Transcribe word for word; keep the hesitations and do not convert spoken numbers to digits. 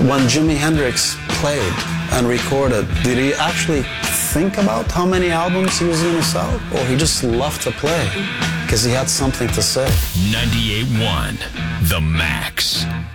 When Jimi Hendrix played and recorded, did he actually think about how many albums he was going to sell? Or he just loved to play because he had something to say? ninety-eight point one, The Max.